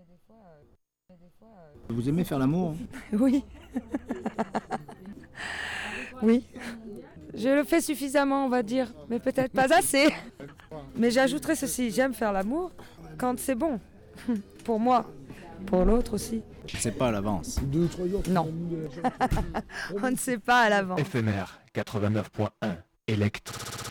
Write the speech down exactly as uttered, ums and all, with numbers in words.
Vous aimez faire l'amour? Oui. Oui. Je le fais suffisamment, on va dire, mais peut-être pas assez. Mais j'ajouterai ceci, j'aime faire l'amour quand c'est bon. Pour moi, pour l'autre aussi. Je ne sais pas à l'avance. Non. On ne sait pas à l'avance. Éphémère quatre-vingt-neuf point un, Electre.